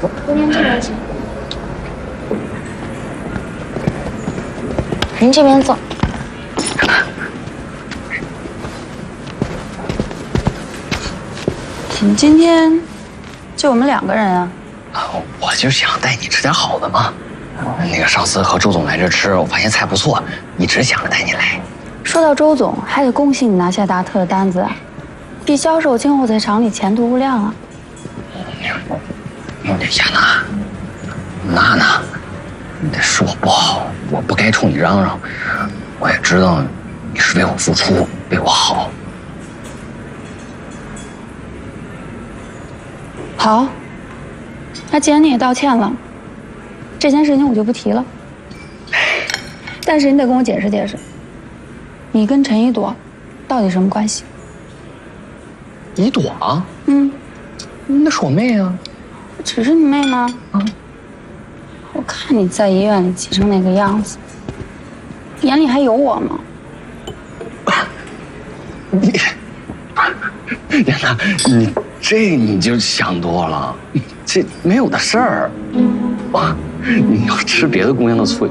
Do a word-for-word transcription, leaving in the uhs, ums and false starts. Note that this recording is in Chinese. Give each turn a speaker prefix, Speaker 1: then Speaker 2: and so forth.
Speaker 1: 多您这边请。您这边坐。
Speaker 2: 怎么今天就我们两个人啊？
Speaker 3: 啊，我就想带你吃点好的嘛。那个上次和周总来这吃，我发现菜不错，一直想着带你来。
Speaker 2: 说到周总，还得恭喜你拿下达特的单子啊！这销售今后在厂里前途无量啊！
Speaker 3: 亚娜，娜娜，你这是我不好，我不该冲你嚷嚷。我也知道你是为我付出，为我好。
Speaker 2: 好，那既然你也道歉了，这件事情我就不提了。但是你得跟我解释解释，你跟陈一朵到底什么关系？
Speaker 3: 一朵啊？
Speaker 2: 嗯，
Speaker 3: 那是我妹啊。
Speaker 2: 只是你妹吗？啊，我看你在医院里急成那个样子，眼里还有我吗？
Speaker 3: 你，亚娜，你这你就想多了，这没有的事儿。哇，你要吃别的姑娘的醋。